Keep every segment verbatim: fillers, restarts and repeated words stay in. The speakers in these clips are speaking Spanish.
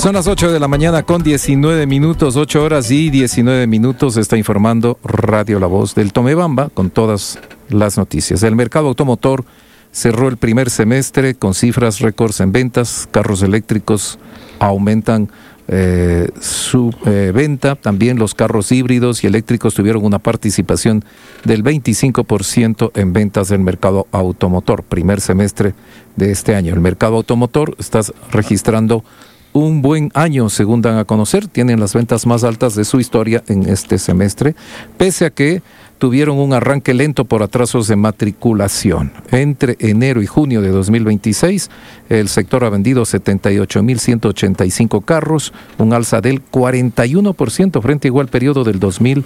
Son las ocho de la mañana con diecinueve minutos, ocho horas y diecinueve minutos. Está informando Radio La Voz del Tomebamba con todas las noticias. El mercado automotor cerró el primer semestre con cifras récords en ventas. Carros eléctricos aumentan eh, su eh, venta. También los carros híbridos y eléctricos tuvieron una participación del veinticinco por ciento en ventas del mercado automotor. Primer semestre de este año. El mercado automotor está registrando un buen año, según dan a conocer. Tienen las ventas más altas de su historia en este semestre, pese a que tuvieron un arranque lento por atrasos de matriculación. Entre enero y junio de dos mil veintiséis, el sector ha vendido setenta y ocho mil ciento ochenta y cinco carros, un alza del cuarenta y uno por ciento frente a igual periodo del dos mil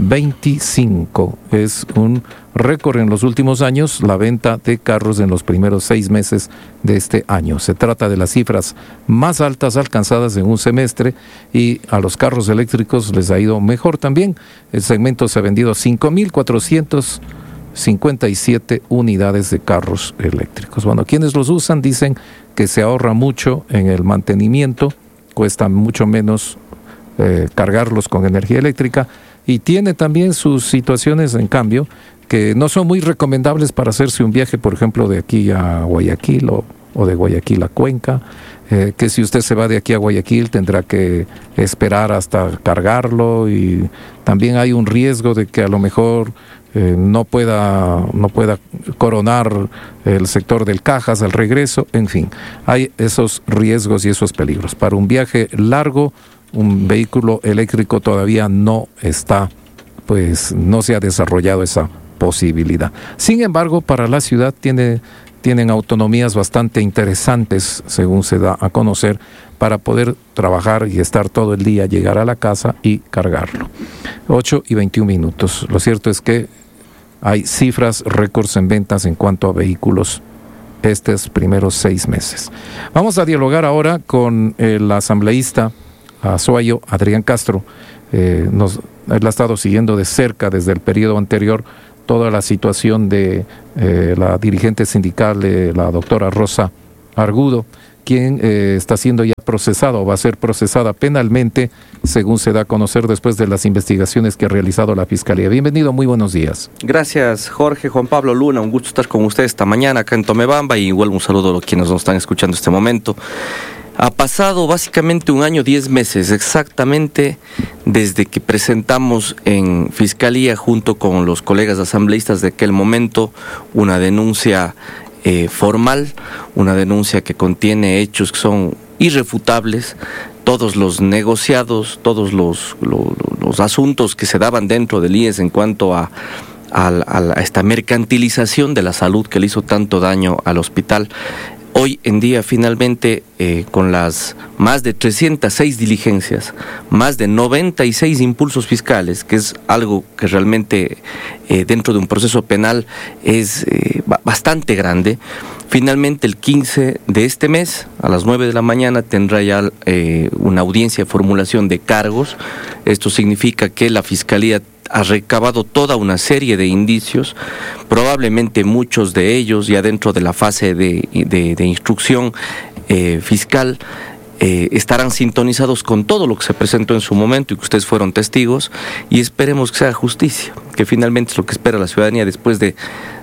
veinticinco. Es un récord en los últimos años la venta de carros en los primeros seis meses de este año. Se trata de las cifras más altas alcanzadas en un semestre, y a los carros eléctricos les ha ido mejor también. El segmento se ha vendido cinco mil cuatrocientas cincuenta y siete unidades de carros eléctricos. Bueno, quienes los usan dicen que se ahorra mucho en el mantenimiento, cuesta mucho menos eh, cargarlos con energía eléctrica, y tiene también sus situaciones, en cambio, que no son muy recomendables para hacerse un viaje, por ejemplo, de aquí a Guayaquil o, o de Guayaquil a Cuenca, eh, que si usted se va de aquí a Guayaquil tendrá que esperar hasta cargarlo, y también hay un riesgo de que a lo mejor eh, no pueda, no pueda coronar el sector del Cajas al regreso. En fin, hay esos riesgos y esos peligros. Para un viaje largo, un vehículo eléctrico todavía no está, pues no se ha desarrollado esa posibilidad. Sin embargo, para la ciudad tiene, tienen autonomías bastante interesantes, según se da a conocer, para poder trabajar y estar todo el día, llegar a la casa y cargarlo. ocho y veintiún minutos. Lo cierto es que hay cifras récords en ventas en cuanto a vehículos estos primeros seis meses. Vamos a dialogar ahora con el asambleísta Azuayo, Adrián Castro. Eh, nos, él ha estado siguiendo de cerca desde el periodo anterior toda la situación de eh, la dirigente sindical, de la doctora Rosa Argudo, quien eh, está siendo ya procesada o va a ser procesada penalmente, según se da a conocer después de las investigaciones que ha realizado la Fiscalía. Bienvenido, muy buenos días. Gracias, Jorge. Juan Pablo Luna, un gusto estar con ustedes esta mañana acá en Tomebamba, y igual un saludo a los quienes nos están escuchando en este momento. Ha pasado básicamente un año, diez meses, exactamente desde que presentamos en Fiscalía, junto con los colegas asambleístas de aquel momento, una denuncia eh, formal, una denuncia que contiene hechos que son irrefutables. Todos los negociados, todos los, los, los asuntos que se daban dentro del I E S en cuanto a, a, a esta mercantilización de la salud que le hizo tanto daño al hospital. Hoy en día, finalmente, eh, con las más de trescientas seis diligencias, más de noventa y seis impulsos fiscales, que es algo que realmente eh, dentro de un proceso penal es eh, bastante grande, finalmente el quince de este mes, a las nueve de la mañana, tendrá ya eh, una audiencia de formulación de cargos. Esto significa que la Fiscalía ha recabado toda una serie de indicios, probablemente muchos de ellos ya dentro de la fase de, de, de instrucción eh, fiscal eh, estarán sintonizados con todo lo que se presentó en su momento y que ustedes fueron testigos, y esperemos que sea justicia, que finalmente es lo que espera la ciudadanía después de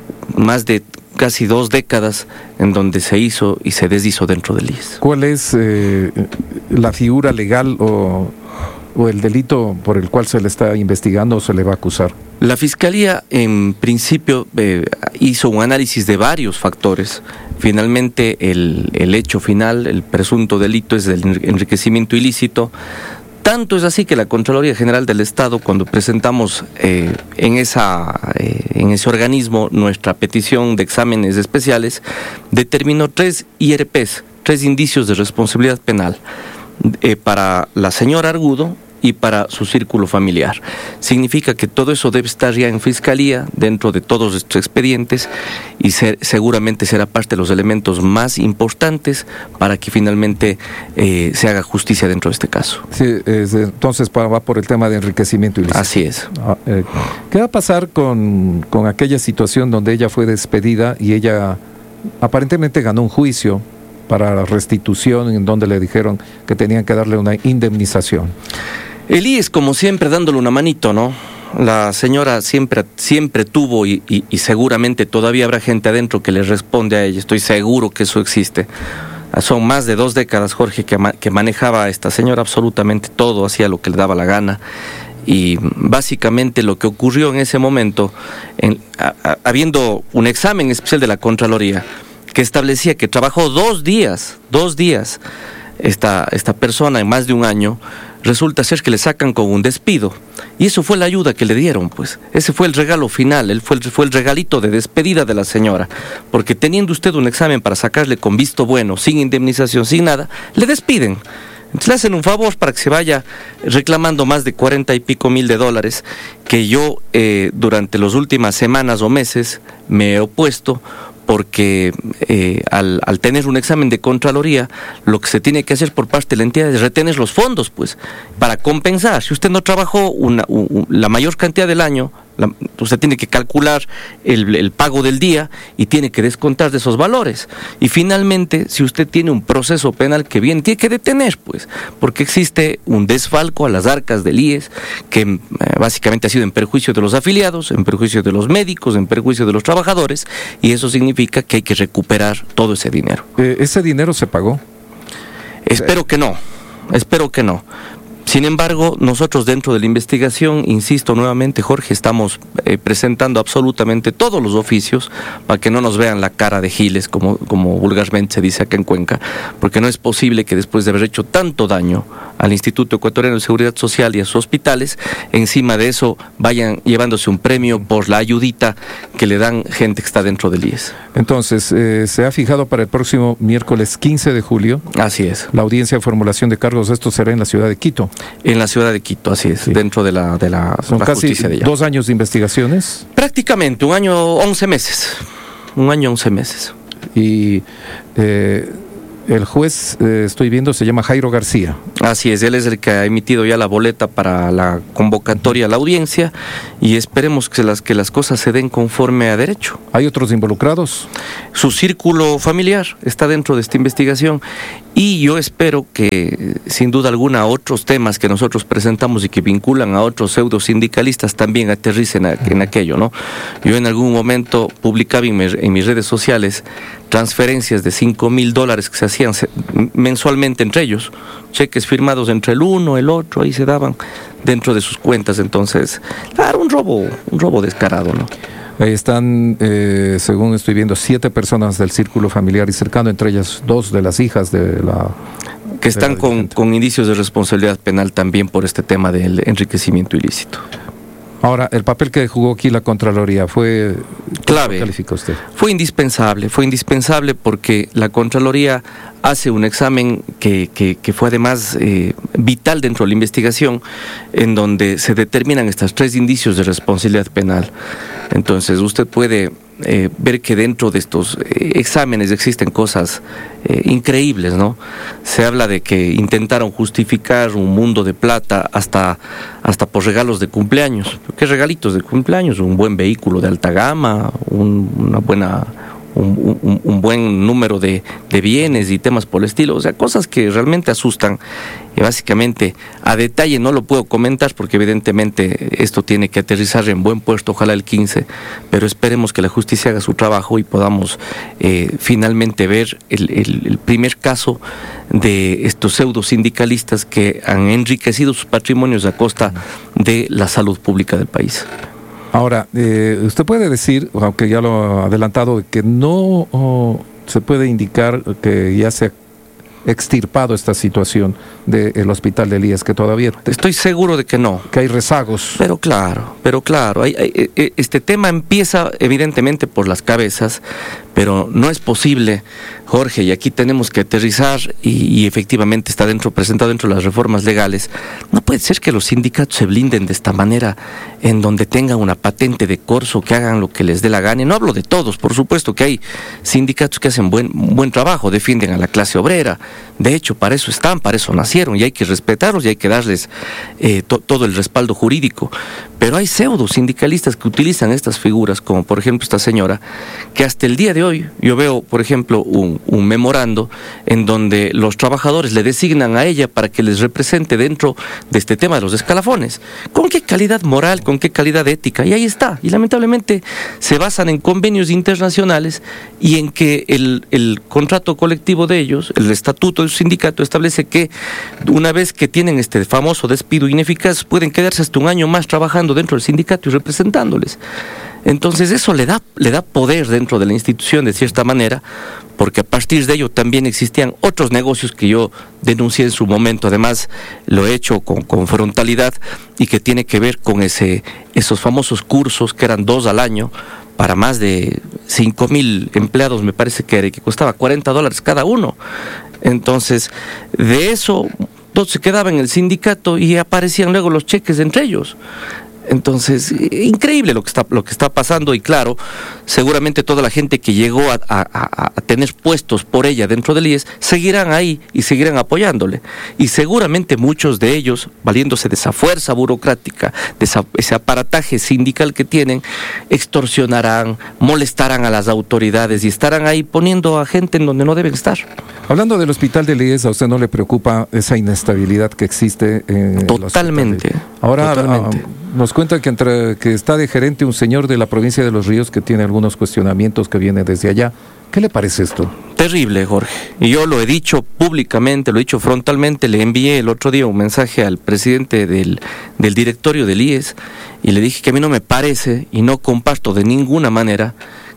más de casi dos décadas en donde se hizo y se deshizo dentro del I E S. ¿Cuál es eh, la figura legal o... o el delito por el cual se le está investigando o se le va a acusar? La Fiscalía, en principio, eh, hizo un análisis de varios factores. Finalmente, el, el hecho final, el presunto delito, es el enriquecimiento ilícito. Tanto es así que la Contraloría General del Estado, cuando presentamos eh, en, esa, eh, en ese organismo nuestra petición de exámenes especiales, determinó tres I R Ps, tres indicios de responsabilidad penal, Eh, para la señora Argudo y para su círculo familiar. Significa que todo eso debe estar ya en Fiscalía, dentro de todos estos expedientes, y ser, seguramente será parte de los elementos más importantes para que finalmente eh, se haga justicia dentro de este caso. Sí, es, entonces va por el tema de enriquecimiento ilícito. Así es. Ah, eh, ¿Qué va a pasar con, con aquella situación donde ella fue despedida y ella aparentemente ganó un juicio para restitución, en donde le dijeron que tenían que darle una indemnización. El I E S, como siempre, dándole una manito, ¿no? La señora siempre, siempre tuvo y, y, y seguramente todavía habrá gente adentro que le responde a ella. Estoy seguro que eso existe. Son más de dos décadas, Jorge, que, ma- que manejaba a esta señora absolutamente todo, hacía lo que le daba la gana. Y básicamente lo que ocurrió en ese momento, en, a, a, habiendo un examen especial de la Contraloría que establecía que trabajó dos días, dos días esta, esta persona en más de un año, resulta ser que le sacan con un despido. Y eso fue la ayuda que le dieron, pues. Ese fue el regalo final, él fue, el, fue el regalito de despedida de la señora. Porque teniendo usted un examen para sacarle con visto bueno, sin indemnización, sin nada, le despiden. Entonces le hacen un favor para que se vaya reclamando más de cuarenta y pico mil de dólares, que yo eh, durante las últimas semanas o meses me he opuesto, porque eh, al, al tener un examen de Contraloría, lo que se tiene que hacer por parte de la entidad es retener los fondos, pues, para compensar. Si usted no trabajó una, un, la mayor cantidad del año, la, usted tiene que calcular el, el pago del día y tiene que descontar de esos valores. Y finalmente, si usted tiene un proceso penal que viene, tiene que detener, pues, porque existe un desfalco a las arcas del I E S que eh, básicamente ha sido en perjuicio de los afiliados, en perjuicio de los médicos, en perjuicio de los trabajadores, y eso significa que hay que recuperar todo ese dinero. Eh, ¿Ese dinero se pagó? Espero que no, espero que no. Sin embargo, nosotros dentro de la investigación, insisto nuevamente, Jorge, estamos eh, presentando absolutamente todos los oficios para que no nos vean la cara de giles, como, como vulgarmente se dice acá en Cuenca, porque no es posible que después de haber hecho tanto daño al Instituto Ecuatoriano de Seguridad Social y a sus hospitales, encima de eso vayan llevándose un premio por la ayudita que le dan gente que está dentro del I E S. Entonces, eh, se ha fijado para el próximo miércoles quince de julio. Así es. La audiencia de formulación de cargos. Esto será en la ciudad de Quito. En la ciudad de Quito, así es, sí. Dentro de la, de la, Son la casi justicia de allá. Dos años de investigaciones. Prácticamente, un año, once meses. Un año, once meses. Y eh, el juez, eh, estoy viendo, se llama Jairo García. Así es, él es el que ha emitido ya la boleta para la convocatoria a la audiencia y esperemos que las, que las cosas se den conforme a derecho. ¿Hay otros involucrados? Su círculo familiar está dentro de esta investigación y yo espero que, sin duda alguna, otros temas que nosotros presentamos y que vinculan a otros pseudo sindicalistas también aterricen a, en aquello, ¿no? Yo en algún momento publicaba en, me, en mis redes sociales transferencias de cinco mil dólares que se hacían mensualmente entre ellos, cheques firmados entre el uno, el otro, ahí se daban dentro de sus cuentas. Entonces, claro, un robo, un robo descarado, ¿no? Ahí están, eh, según estoy viendo, siete personas del círculo familiar y cercano, entre ellas dos de las hijas de la... que están con, con indicios de responsabilidad penal también por este tema del enriquecimiento ilícito. Ahora, el papel que jugó aquí la Contraloría fue... clave. ¿Cómo califica usted? Fue indispensable, fue indispensable porque la Contraloría hace un examen que, que, que fue además eh, vital dentro de la investigación, en donde se determinan estos tres indicios de responsabilidad penal. Entonces, usted puede eh, ver que dentro de estos eh, exámenes existen cosas eh, increíbles, ¿no? Se habla de que intentaron justificar un mundo de plata hasta, hasta por regalos de cumpleaños. ¿Qué regalitos de cumpleaños? Un buen vehículo de alta gama, un, una buena... Un, un, un buen número de, de bienes y temas por el estilo, o sea, cosas que realmente asustan. Y básicamente a detalle no lo puedo comentar porque evidentemente esto tiene que aterrizar en buen puesto, ojalá el quince, pero esperemos que la justicia haga su trabajo y podamos eh, finalmente ver el, el, el primer caso de estos pseudo sindicalistas que han enriquecido sus patrimonios a costa de la salud pública del país. Ahora, eh, usted puede decir, aunque ya lo ha adelantado, que no oh, se puede indicar que ya se ha extirpado esta situación del hospital de Elías, que todavía... Te, Estoy seguro de que no. Que hay rezagos. Pero claro, pero claro, hay, hay, este tema empieza evidentemente por las cabezas, pero no es posible, Jorge, y aquí tenemos que aterrizar, y, y efectivamente está dentro, presentado dentro de las reformas legales. No puede ser que los sindicatos se blinden de esta manera, en donde tengan una patente de corso, que hagan lo que les dé la gana. Y no hablo de todos, por supuesto que hay sindicatos que hacen buen, buen trabajo, defienden a la clase obrera. De hecho, para eso están, para eso nacieron, y hay que respetarlos y hay que darles eh, to, todo el respaldo jurídico. Pero hay pseudo sindicalistas que utilizan estas figuras, como por ejemplo esta señora, que hasta el día de hoy hoy yo veo, por ejemplo, un, un memorando en donde los trabajadores le designan a ella para que les represente dentro de este tema de los escalafones. ¿Con qué calidad moral, con qué calidad ética? Y ahí está. Y lamentablemente se basan en convenios internacionales y en que el, el contrato colectivo de ellos, el estatuto de su sindicato, establece que una vez que tienen este famoso despido ineficaz, pueden quedarse hasta un año más trabajando dentro del sindicato y representándoles. Entonces eso le da, le da poder dentro de la institución de cierta manera, porque a partir de ello también existían otros negocios que yo denuncié en su momento, además lo he hecho con, con frontalidad, y que tiene que ver con ese, esos famosos cursos que eran dos al año para más de cinco mil empleados, me parece que era, y que costaba cuarenta dólares cada uno. Entonces de eso todo se quedaba en el sindicato y aparecían luego los cheques entre ellos. Entonces, increíble lo que está lo que está pasando, y claro, seguramente toda la gente que llegó a, a, a tener puestos por ella dentro del I E S seguirán ahí y seguirán apoyándole. Y seguramente muchos de ellos, valiéndose de esa fuerza burocrática, de esa, ese aparataje sindical que tienen, extorsionarán, molestarán a las autoridades y estarán ahí poniendo a gente en donde no deben estar. Hablando del hospital del I E S, ¿a usted no le preocupa esa inestabilidad que existe en Totalmente. el hospital? Ahora, totalmente. Uh, nos cuenta que, entre, que está de gerente un señor de la provincia de Los Ríos que tiene algunos cuestionamientos que viene desde allá. ¿Qué le parece esto? Terrible, Jorge. Y yo lo he dicho públicamente, lo he dicho frontalmente. Le envié el otro día un mensaje al presidente del, del directorio del I E S y le dije que a mí no me parece y no comparto de ninguna manera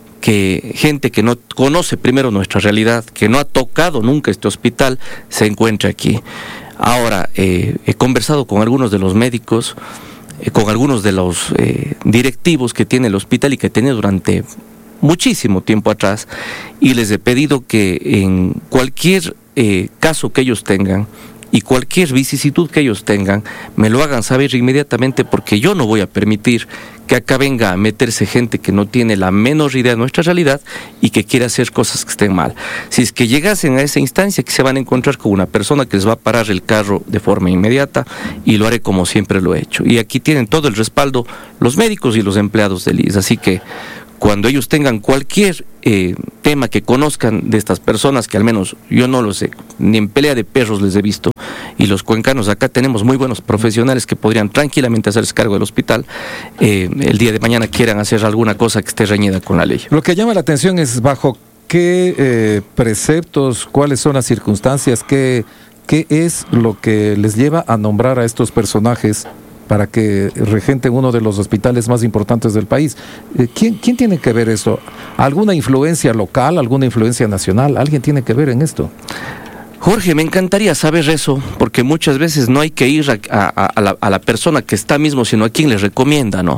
que gente que no conoce primero nuestra realidad, que no ha tocado nunca este hospital, se encuentre aquí. Ahora, eh, he conversado con algunos de los médicos, eh, con algunos de los eh, directivos que tiene el hospital y que tiene durante muchísimo tiempo atrás, y les he pedido que en cualquier eh, caso que ellos tengan y cualquier vicisitud que ellos tengan, me lo hagan saber inmediatamente, porque yo no voy a permitir que acá venga a meterse gente que no tiene la menor idea de nuestra realidad y que quiere hacer cosas que estén mal. Si es que llegasen a esa instancia, que se van a encontrar con una persona que les va a parar el carro de forma inmediata, y lo haré como siempre lo he hecho. Y aquí tienen todo el respaldo los médicos y los empleados del I E S, así que cuando ellos tengan cualquier eh, tema que conozcan de estas personas, que al menos yo no lo sé, ni en pelea de perros les he visto, y los cuencanos acá tenemos muy buenos profesionales que podrían tranquilamente hacerse cargo del hospital, eh, el día de mañana quieran hacer alguna cosa que esté reñida con la ley. Lo que llama la atención es bajo qué eh, preceptos, cuáles son las circunstancias, qué, qué es lo que les lleva a nombrar a estos personajes para que regenten uno de los hospitales más importantes del país. ¿Quién, quién tiene que ver esto? ¿Alguna influencia local, alguna influencia nacional? ¿Alguien tiene que ver en esto? Jorge, me encantaría saber eso, porque muchas veces no hay que ir a, a, a, la, a la persona que está mismo, sino a quien le recomienda, ¿no?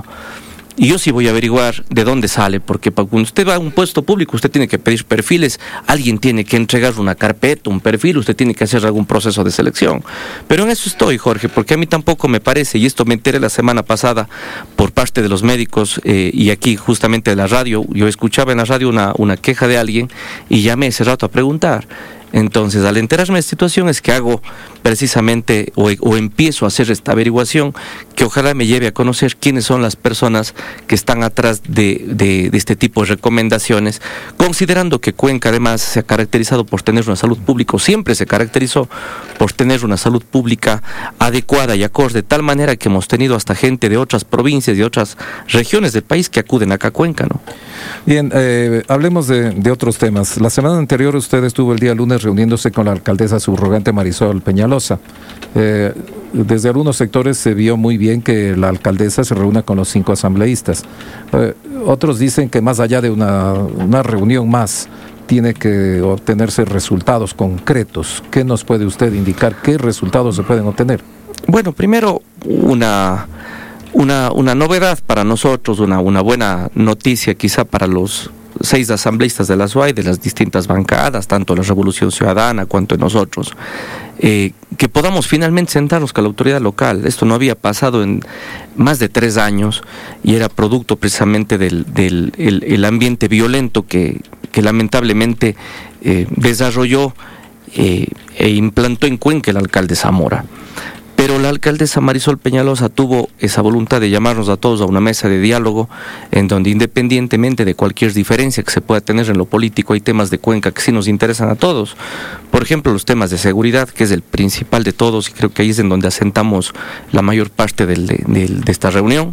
Y yo sí voy a averiguar de dónde sale, porque cuando usted va a un puesto público, usted tiene que pedir perfiles, alguien tiene que entregar una carpeta, un perfil, usted tiene que hacer algún proceso de selección. Pero en eso estoy, Jorge, porque a mí tampoco me parece, y esto me enteré la semana pasada por parte de los médicos, eh, y aquí justamente de la radio, yo escuchaba en la radio una, una queja de alguien, y llamé ese rato a preguntar. Entonces, al enterarme de esta situación, es que hago precisamente o, o empiezo a hacer esta averiguación que ojalá me lleve a conocer quiénes son las personas que están atrás de, de, de este tipo de recomendaciones, considerando que Cuenca además se ha caracterizado por tener una salud pública, siempre se caracterizó por tener una salud pública adecuada y acorde, de tal manera que hemos tenido hasta gente de otras provincias y otras regiones del país que acuden acá a Cuenca, ¿no? Bien, eh, hablemos de, de otros temas. La semana anterior usted estuvo el día lunes reuniéndose con la alcaldesa subrogante Marisol Peñalosa. Eh, desde algunos sectores se vio muy bien que la alcaldesa se reúna con los cinco asambleístas. Eh, otros dicen que más allá de una, una reunión más, tiene que obtenerse resultados concretos. ¿Qué nos puede usted indicar? ¿Qué resultados se pueden obtener? Bueno, primero una... Una, una novedad para nosotros, una, una buena noticia quizá para los seis asambleístas de la S U A Y, de las distintas bancadas, tanto la Revolución Ciudadana cuanto en nosotros, eh, que podamos finalmente sentarnos con la autoridad local. Esto no había pasado en más de tres años y era producto precisamente del, del el, el ambiente violento que, que lamentablemente eh, desarrolló eh, e implantó en Cuenca el alcalde Zamora. Pero Pero la alcaldesa Marisol Peñalosa tuvo esa voluntad de llamarnos a todos a una mesa de diálogo en donde, independientemente de cualquier diferencia que se pueda tener en lo político, hay temas de Cuenca que sí nos interesan a todos. Por ejemplo, los temas de seguridad, que es el principal de todos, y creo que ahí es en donde asentamos la mayor parte del, de, de, de esta reunión.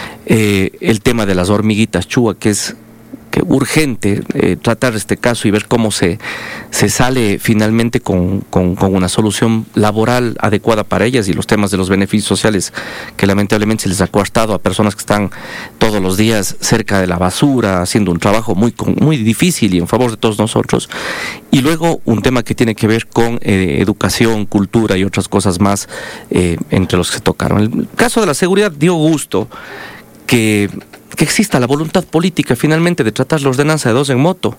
Eh, el tema de las hormiguitas chua, que es que urgente eh, tratar este caso y ver cómo se, se sale finalmente con, con, con una solución laboral adecuada para ellas, y los temas de los beneficios sociales que lamentablemente se les ha coartado a personas que están todos los días cerca de la basura, haciendo un trabajo muy, muy difícil y en favor de todos nosotros. Y luego un tema que tiene que ver con eh, educación, cultura y otras cosas más eh, entre los que se tocaron. El caso de la seguridad dio gusto que que exista la voluntad política finalmente de tratar la ordenanza de dos en moto.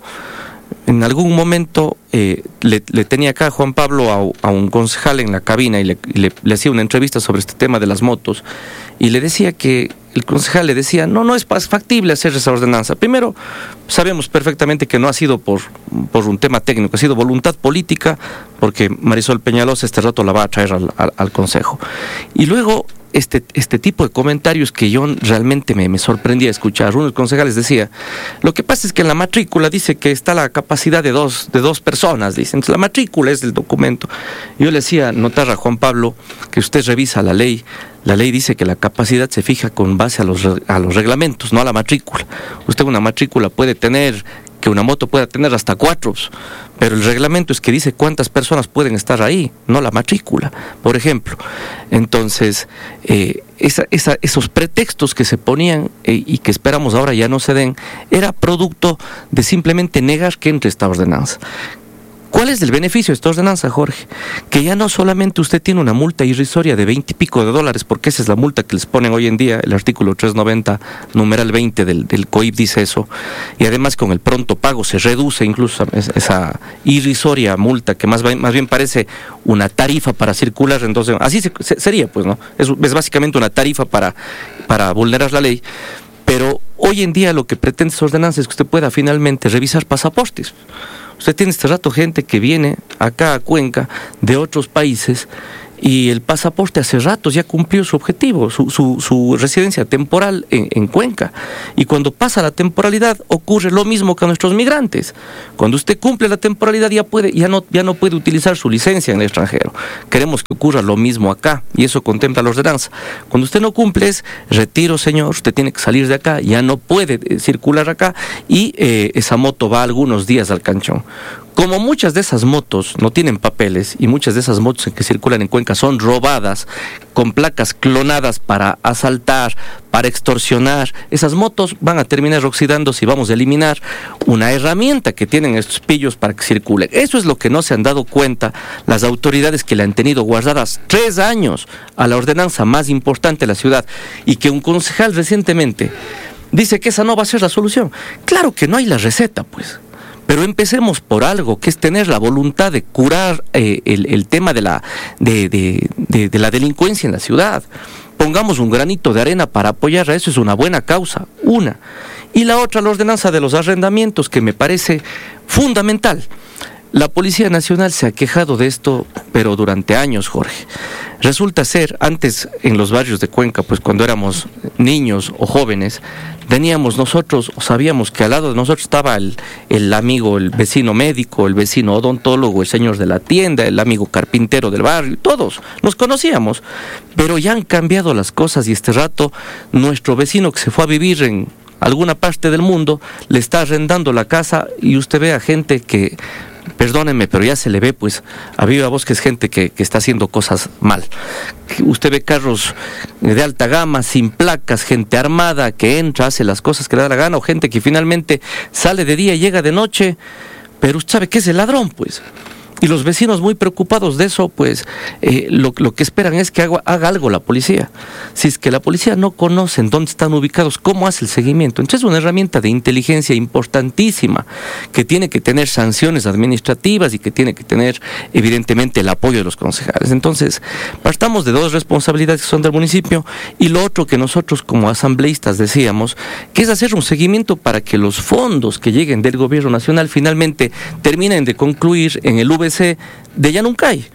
En algún momento eh, le, le tenía acá Juan Pablo a, a un concejal en la cabina y, le, y le, le hacía una entrevista sobre este tema de las motos, y le decía que el concejal le decía, no, no es factible hacer esa ordenanza. Primero, sabemos perfectamente que no ha sido por, por un tema técnico, ha sido voluntad política, porque Marisol Peñalosa este rato la va a traer al, al, al consejo. Y luego, Este, este tipo de comentarios que yo realmente me, me sorprendía escuchar. Uno de los concejales decía, lo que pasa es que en la matrícula dice que está la capacidad de dos, de dos personas, dicen. Entonces, la matrícula es del documento. Yo le decía notar a Juan Pablo que usted revisa la ley. La ley dice que la capacidad se fija con base a los, a los reglamentos, no a la matrícula. Usted una matrícula puede tener, que una moto pueda tener hasta cuatro, pero el reglamento es que dice cuántas personas pueden estar ahí, no la matrícula, por ejemplo. Entonces, eh, esa, esa, esos pretextos que se ponían eh, y que esperamos ahora ya no se den, era producto de simplemente negar que entre esta ordenanza. ¿Cuál es el beneficio de esta ordenanza, Jorge? Que ya no solamente usted tiene una multa irrisoria de veinte y pico de dólares, porque esa es la multa que les ponen hoy en día, el artículo trescientos noventa, numeral veinte del, del C O I P dice eso, y además con el pronto pago se reduce incluso esa irrisoria multa, que más, más bien parece una tarifa para circular. Entonces, así se, se, sería, pues, ¿no? Es, es básicamente una tarifa para, para vulnerar la ley. Pero hoy en día lo que pretende esta ordenanza es que usted pueda finalmente revisar pasaportes. Usted tiene este rato gente que viene acá a Cuenca de otros países y el pasaporte hace ratos ya cumplió su objetivo, su, su, su residencia temporal en, en Cuenca. Y cuando pasa la temporalidad ocurre lo mismo que a nuestros migrantes. Cuando usted cumple la temporalidad ya, puede, ya, no, ya no puede utilizar su licencia en el extranjero. Queremos que ocurra lo mismo acá y eso contempla la ordenanza. Cuando usted no cumple es retiro, señor, usted tiene que salir de acá, ya no puede eh, circular acá y eh, esa moto va algunos días al canchón. Como muchas de esas motos no tienen papeles y muchas de esas motos que circulan en Cuenca son robadas, con placas clonadas para asaltar, para extorsionar, esas motos van a terminar oxidándose y vamos a eliminar una herramienta que tienen estos pillos para que circulen. Eso es lo que no se han dado cuenta las autoridades que le han tenido guardadas tres años a la ordenanza más importante de la ciudad, y que un concejal recientemente dice que esa no va a ser la solución. Claro que no hay la receta, pues. Pero empecemos por algo, que es tener la voluntad de curar eh, el, el tema de la, de, de, de, de la delincuencia en la ciudad. Pongamos un granito de arena para apoyar a eso, es una buena causa, una. Y la otra, la ordenanza de los arrendamientos, que me parece fundamental. La Policía Nacional se ha quejado de esto, pero durante años, Jorge. Resulta ser, antes en los barrios de Cuenca, pues cuando éramos niños o jóvenes, teníamos nosotros, o sabíamos que al lado de nosotros estaba el, el amigo, el vecino médico, el vecino odontólogo, el señor de la tienda, el amigo carpintero del barrio, todos nos conocíamos. Pero ya han cambiado las cosas y este rato nuestro vecino que se fue a vivir en alguna parte del mundo le está arrendando la casa y usted ve a gente que, perdónenme, pero ya se le ve pues a viva voz que es gente que, que está haciendo cosas mal. Usted ve carros de alta gama, sin placas, gente armada que entra, hace las cosas que le da la gana, o gente que finalmente sale de día y llega de noche, pero usted sabe que es el ladrón, pues. Y los vecinos muy preocupados de eso, pues eh, lo, lo que esperan es que haga, haga algo la policía. Si es que la policía no conoce en dónde están ubicados, ¿cómo hace el seguimiento? Entonces es una herramienta de inteligencia importantísima que tiene que tener sanciones administrativas y que tiene que tener evidentemente el apoyo de los concejales. Entonces partamos de dos responsabilidades que son del municipio, y lo otro que nosotros como asambleístas decíamos, que es hacer un seguimiento para que los fondos que lleguen del gobierno nacional finalmente terminen de concluir en el V C de Llanuncay,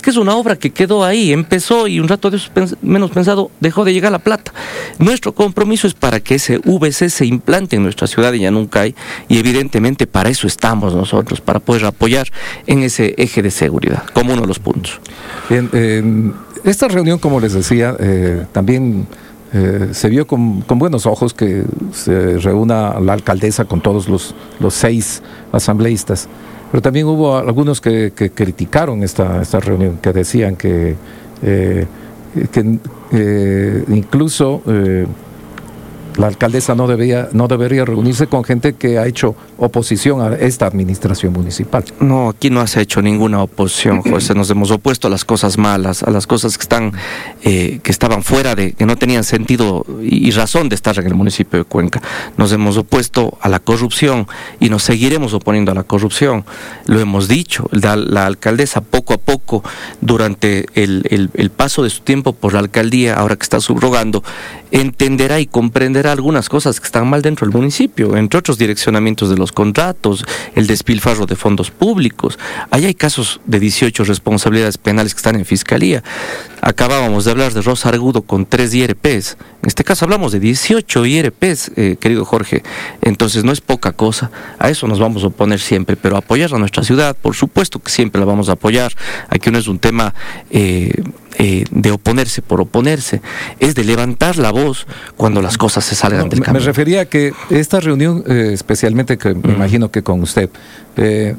que es una obra que quedó ahí, empezó y un rato de eso menos pensado dejó de llegar la plata. Nuestro compromiso es para que ese V C se implante en nuestra ciudad de Llanuncay y evidentemente para eso estamos nosotros, para poder apoyar en ese eje de seguridad, como uno de los puntos. Bien, eh, esta reunión, como les decía, eh, también eh, se vio con, con buenos ojos que se reúna la alcaldesa con todos los, los seis asambleístas, pero también hubo algunos que, que criticaron esta, esta reunión, que decían que, eh, que eh, incluso eh, la alcaldesa no debía, no debería reunirse con gente que ha hecho oposición a esta administración municipal. No, aquí no se ha hecho ninguna oposición, José. Nos hemos opuesto a las cosas malas, a las cosas que están, eh, que estaban fuera de, que no tenían sentido y, y razón de estar en el municipio de Cuenca. Nos hemos opuesto a la corrupción y nos seguiremos oponiendo a la corrupción. Lo hemos dicho, la, la alcaldesa poco a poco, durante el, el, el paso de su tiempo por la alcaldía, ahora que está subrogando, entenderá y comprenderá algunas cosas que están mal dentro del municipio, entre otros direccionamientos de los contratos, el despilfarro de fondos públicos. Ahí hay casos de dieciocho responsabilidades penales que están en fiscalía. Acabábamos de hablar de Rosa Argudo con tres I R Ps. En este caso hablamos de dieciocho I R Ps, eh, querido Jorge. Entonces no es poca cosa. A eso nos vamos a oponer siempre, pero apoyar a nuestra ciudad, por supuesto que siempre la vamos a apoyar. Aquí no es un tema eh, eh, de oponerse por oponerse, es de levantar la voz cuando las cosas se salgan no, del camino. Me refería a que esta reunión, eh, especialmente que me mm. imagino que con usted, eh,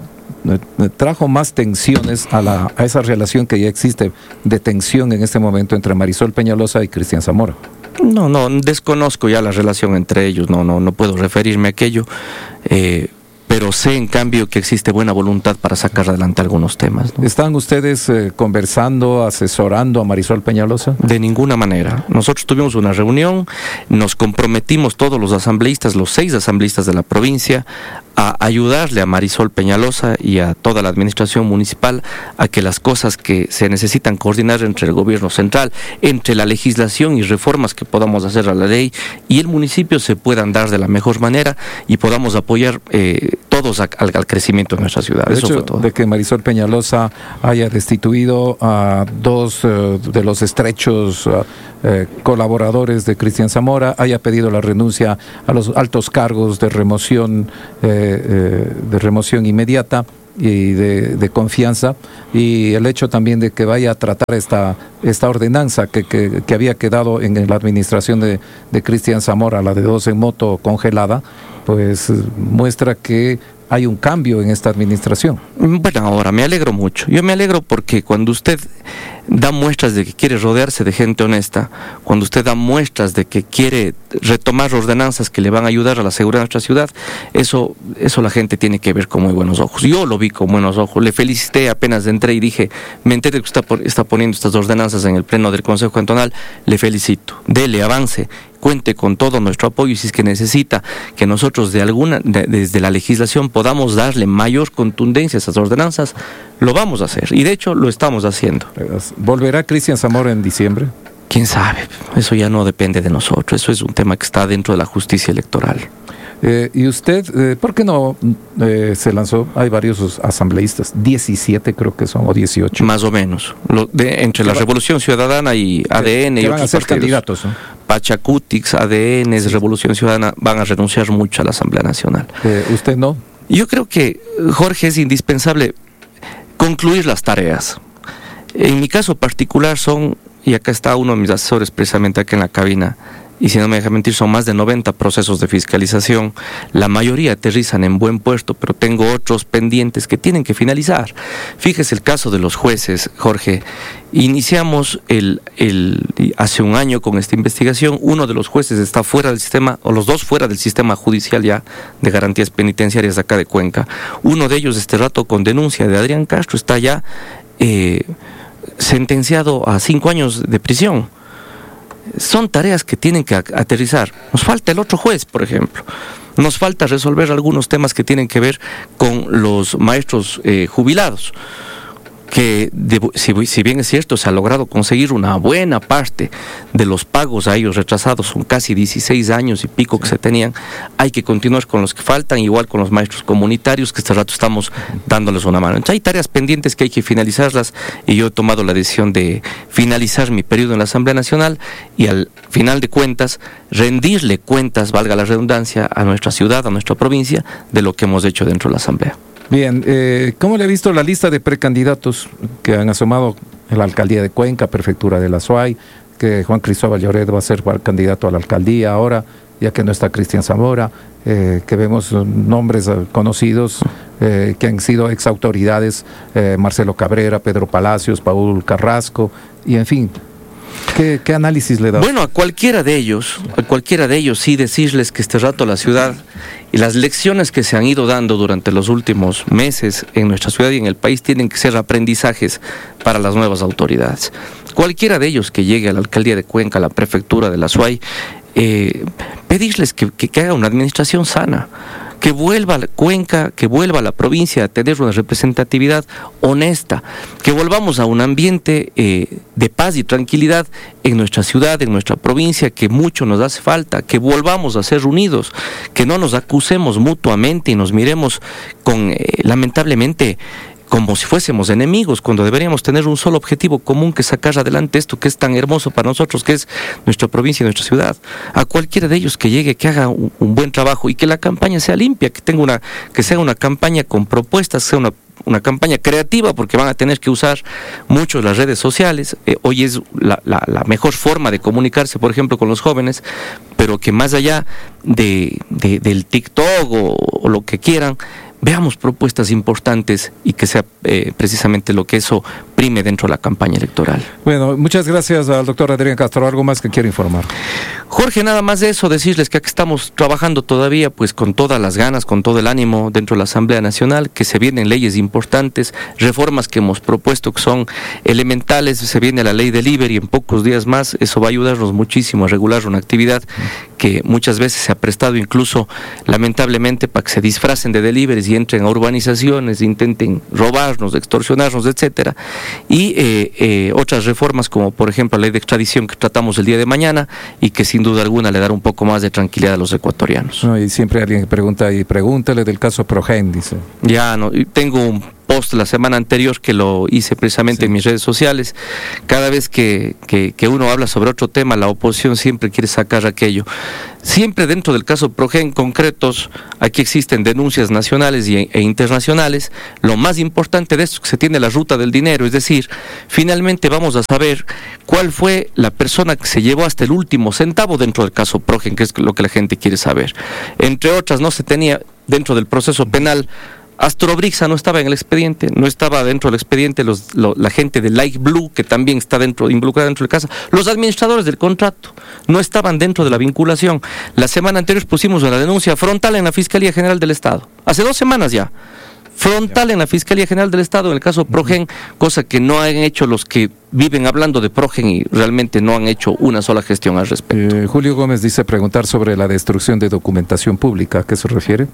trajo más tensiones a, la, a esa relación que ya existe de tensión en este momento entre Marisol Peñalosa y Cristian Zamora. No, no, desconozco ya la relación entre ellos, no, no, no puedo referirme a aquello, eh, pero sé en cambio que existe buena voluntad para sacar adelante algunos temas, ¿no? ¿Están ustedes eh, conversando, asesorando a Marisol Peñalosa? De ninguna manera. Nosotros tuvimos una reunión, nos comprometimos todos los asambleístas, los seis asambleístas de la provincia, a ayudarle a Marisol Peñalosa y a toda la administración municipal a que las cosas que se necesitan coordinar entre el gobierno central, entre la legislación y reformas que podamos hacer a la ley y el municipio se puedan dar de la mejor manera y podamos apoyar eh, todos a, al, al crecimiento de nuestra ciudad. El Eso hecho fue todo. De que Marisol Peñalosa haya destituido a dos uh, de los estrechos uh, eh, colaboradores de Cristian Zamora, haya pedido la renuncia a los altos cargos de remoción eh, eh, de remoción inmediata y de, de confianza, y el hecho también de que vaya a tratar esta, esta ordenanza que, que, que había quedado en la administración de, de Cristian Zamora, la de dos en moto congelada, pues muestra que hay un cambio en esta administración. Bueno, ahora me alegro mucho. Yo me alegro porque cuando usted da muestras de que quiere rodearse de gente honesta, cuando usted da muestras de que quiere retomar ordenanzas que le van a ayudar a la seguridad de nuestra ciudad, eso, eso la gente tiene que ver con muy buenos ojos. Yo lo vi con buenos ojos. Le felicité apenas entré y dije, me enteré que usted está poniendo estas ordenanzas en el pleno del Consejo Cantonal, le felicito. Dele, avance. Cuente con todo nuestro apoyo y si es que necesita que nosotros de alguna, de, desde la legislación podamos darle mayor contundencia a esas ordenanzas, lo vamos a hacer y de hecho lo estamos haciendo. ¿Volverá Cristian Zamora en diciembre? ¿Quién sabe? Eso ya no depende de nosotros, eso es un tema que está dentro de la justicia electoral. Eh, ¿Y usted, eh, por qué no eh, se lanzó? Hay varios asambleístas, diecisiete creo que son, o dieciocho. Más o menos, Lo de, entre la Revolución Ciudadana y A D N que y van otros a ser partidos. Candidatos, ¿no? Pachacutix, A D N, sí. Revolución Ciudadana van a renunciar mucho a la Asamblea Nacional. Eh, ¿Usted no? Yo creo que, Jorge, es indispensable concluir las tareas. En mi caso particular son, y acá está uno de mis asesores precisamente acá en la cabina, y si no me deja mentir son más de noventa procesos de fiscalización, la mayoría aterrizan en buen puerto, pero tengo otros pendientes que tienen que finalizar. Fíjese el caso de los jueces, Jorge. Iniciamos el, el, hace un año con esta investigación, uno de los jueces está fuera del sistema, o los dos fuera del sistema judicial ya de garantías penitenciarias de acá de Cuenca. Uno de ellos este rato con denuncia de Adrián Castro está ya eh, sentenciado a cinco años de prisión. Son tareas que tienen que aterrizar. Nos falta el otro juez, por ejemplo. Nos falta resolver algunos temas que tienen que ver con los maestros eh, jubilados. que de, si, si bien es cierto se ha logrado conseguir una buena parte de los pagos a ellos retrasados, son casi dieciséis años y pico que se tenían, hay que continuar con los que faltan, igual con los maestros comunitarios que este rato estamos dándoles una mano. Entonces hay tareas pendientes que hay que finalizarlas y yo he tomado la decisión de finalizar mi periodo en la Asamblea Nacional y al final de cuentas rendirle cuentas, valga la redundancia, a nuestra ciudad, a nuestra provincia, de lo que hemos hecho dentro de la Asamblea. Bien, eh, ¿cómo le ha visto la lista de precandidatos que han asomado en la alcaldía de Cuenca, prefectura de la Suay, que Juan Cristóbal Lloret va a ser candidato a la alcaldía ahora, ya que no está Cristian Zamora, eh, que vemos nombres eh, conocidos eh, que han sido exautoridades, eh, Marcelo Cabrera, Pedro Palacios, Paul Carrasco, y en fin? ¿Qué, qué análisis le da? Bueno, a cualquiera de ellos, a cualquiera de ellos sí decirles que este rato la ciudad y las lecciones que se han ido dando durante los últimos meses en nuestra ciudad y en el país tienen que ser aprendizajes para las nuevas autoridades. Cualquiera de ellos que llegue a la alcaldía de Cuenca, a la prefectura de la Suay, eh, pedirles que, que, que haga una administración sana, que vuelva a Cuenca, que vuelva a la provincia a tener una representatividad honesta, que volvamos a un ambiente eh, de paz y tranquilidad en nuestra ciudad, en nuestra provincia, que mucho nos hace falta, que volvamos a ser unidos, que no nos acusemos mutuamente y nos miremos con, eh, lamentablemente, como si fuésemos enemigos, cuando deberíamos tener un solo objetivo común, que es sacar adelante esto que es tan hermoso para nosotros, que es nuestra provincia y nuestra ciudad. A cualquiera de ellos que llegue, que haga un, un buen trabajo y que la campaña sea limpia, que tenga una, que sea una campaña con propuestas, sea una una campaña creativa, porque van a tener que usar mucho las redes sociales. Eh, hoy es la, la, la mejor forma de comunicarse, por ejemplo, con los jóvenes, pero que más allá de, de, del TikTok o, o lo que quieran, veamos propuestas importantes y que sea eh, precisamente lo que eso prime dentro de la campaña electoral. Bueno, muchas gracias al doctor Adrián Castro. ¿Algo más que quiero informar? Jorge, nada más de eso, decirles que aquí estamos trabajando todavía pues con todas las ganas, con todo el ánimo dentro de la Asamblea Nacional, que se vienen leyes importantes, reformas que hemos propuesto que son elementales, se viene la ley delivery en pocos días más, eso va a ayudarnos muchísimo a regular una actividad que muchas veces se ha prestado incluso lamentablemente para que se disfracen de deliveries y entren a urbanizaciones, intenten robarnos, extorsionarnos, etcétera. Y eh, eh, otras reformas como por ejemplo la ley de extradición que tratamos el día de mañana y que sin duda alguna le dará un poco más de tranquilidad a los ecuatorianos. No, y siempre alguien que pregunta, y pregúntale del caso Progen, dice. Ya, no, tengo un post la semana anterior que lo hice precisamente sí. en mis redes sociales. Cada vez que, que, que uno habla sobre otro tema, la oposición siempre quiere sacar aquello. Siempre dentro del caso Progen concretos, aquí existen denuncias nacionales y, e internacionales. Lo más importante de esto es que se tiene la ruta del dinero, es decir, finalmente vamos a saber cuál fue la persona que se llevó hasta el último centavo dentro del caso Progen, que es lo que la gente quiere saber. Entre otras, no se tenía dentro del proceso penal. Astrobrixa no estaba en el expediente, no estaba dentro del expediente los, lo, la gente de Light Blue, que también está dentro, involucrada dentro de casa. Los administradores del contrato no estaban dentro de la vinculación. La semana anterior pusimos una denuncia frontal en la Fiscalía General del Estado. Hace dos semanas ya. Frontal en la Fiscalía General del Estado en el caso Progen, cosa que no han hecho los que viven hablando de Progen y realmente no han hecho una sola gestión al respecto. Eh, Julio Gómez dice preguntar sobre la destrucción de documentación pública. ¿A qué se refiere?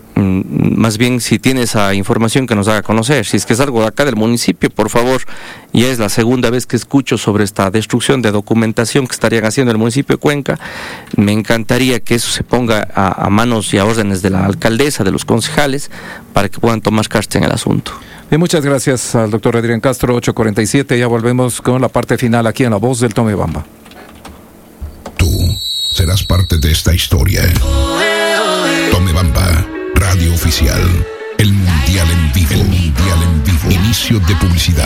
Más bien, si tiene esa información, que nos haga conocer. Si es que es algo de acá del municipio, por favor. Ya es la segunda vez que escucho sobre esta destrucción de documentación que estarían haciendo en el municipio de Cuenca. Me encantaría que eso se ponga a, a manos y a órdenes de la alcaldesa, de los concejales, para que puedan tomar cartas en el asunto. Bien, muchas gracias al doctor Adrián Castro. Ocho cuarenta y siete, ya volvemos con la parte final aquí en La Voz del Tomebamba. Tú serás parte de esta historia. Tomebamba, radio oficial. El Mundial en vivo. El Mundial en vivo. Inicio de publicidad.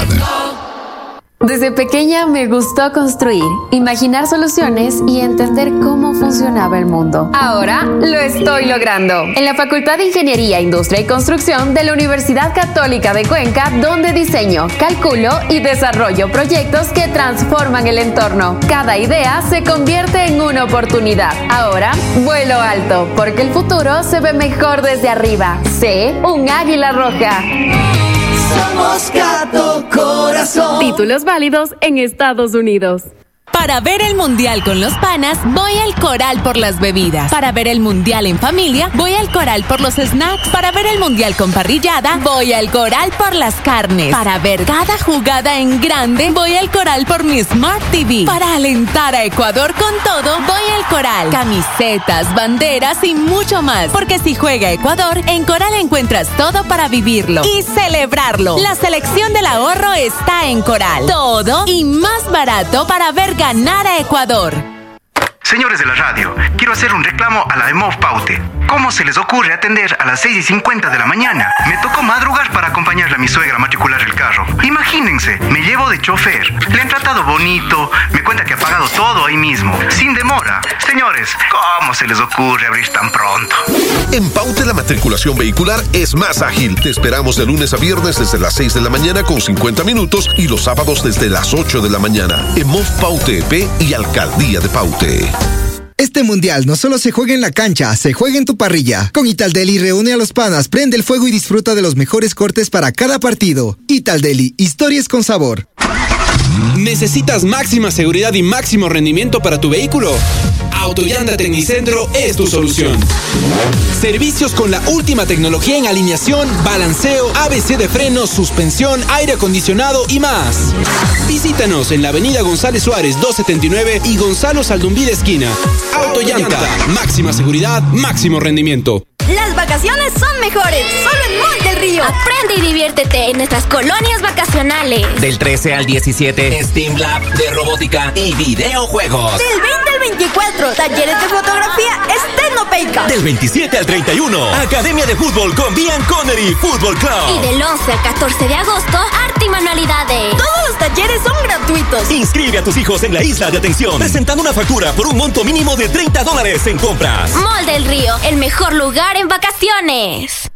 Desde pequeña me gustó construir, imaginar soluciones y entender cómo funcionaba el mundo. Ahora lo estoy logrando en la Facultad de Ingeniería, Industria y Construcción de la Universidad Católica de Cuenca, donde diseño, calculo y desarrollo proyectos que transforman el entorno. Cada idea se convierte en una oportunidad. Ahora vuelo alto, porque el futuro se ve mejor desde arriba. Sé un águila roja. Somos Cato Corazón. Títulos válidos en Estados Unidos. Para ver el mundial con los panas, voy al Coral por las bebidas. Para ver el mundial en familia, voy al Coral por los snacks. Para ver el mundial con parrillada, voy al Coral por las carnes. Para ver cada jugada en grande, voy al Coral por mi Smart T V. Para alentar a Ecuador con todo, voy al Coral. Camisetas, banderas y mucho más. Porque si juega Ecuador, en Coral encuentras todo para vivirlo y celebrarlo. La selección del ahorro está en Coral. Todo y más barato para ver ganar a Ecuador. Señores de la radio, quiero hacer un reclamo a la EMOV Paute. ¿Cómo se les ocurre atender a las seis y cincuenta de la mañana? Me tocó madrugar para acompañarle a mi suegra a matricular el carro. Imagínense, me llevo de chofer. Le han tratado bonito, me cuenta que ha pagado todo ahí mismo, sin demora. Señores, ¿cómo se les ocurre abrir tan pronto? En Paute la matriculación vehicular es más ágil. Te esperamos de lunes a viernes desde las seis de la mañana con cincuenta minutos y los sábados desde las ocho de la mañana. EMOV Paute E P y Alcaldía de Paute. Este mundial no solo se juega en la cancha, se juega en tu parrilla. Con Italdeli reúne a los panas, prende el fuego y disfruta de los mejores cortes para cada partido. Italdeli, historias con sabor. ¿Necesitas máxima seguridad y máximo rendimiento para tu vehículo? Autollanta Tecnicentro es tu solución. Servicios con la última tecnología en alineación, balanceo, A B C de frenos, suspensión, aire acondicionado y más. Visítanos en la avenida González Suárez doscientos setenta y nueve y Gonzalo Saldumbí esquina. Autollanta, máxima seguridad, máximo rendimiento. Las vacaciones son mejores, solo en Mall del Río. Aprende y diviértete en nuestras colonias vacacionales. Del trece al diecisiete, Steam Lab de robótica y videojuegos. Del veinte al veinticuatro, talleres de fotografía Estenopeica. Del veintisiete al treinta y uno, Academia de Fútbol con Bian Connery Fútbol Club. Y del once al catorce de agosto, arte y manualidades. Todos los talleres son gratuitos. Inscribe a tus hijos en la isla de atención, presentando una factura por un monto mínimo de treinta dólares en compras. Mall del Río, el mejor lugar en vacaciones.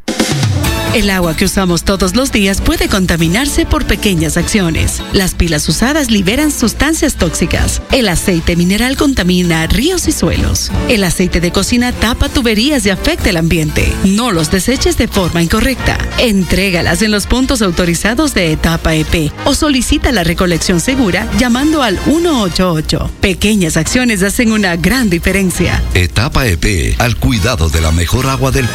El agua que usamos todos los días puede contaminarse por pequeñas acciones. Las pilas usadas liberan sustancias tóxicas. El aceite mineral contamina ríos y suelos. El aceite de cocina tapa tuberías y afecta el ambiente. No los deseches de forma incorrecta. Entrégalas en los puntos autorizados de Etapa E P o solicita la recolección segura llamando al uno ocho ocho. Pequeñas acciones hacen una gran diferencia. Etapa E P, al cuidado de la mejor agua del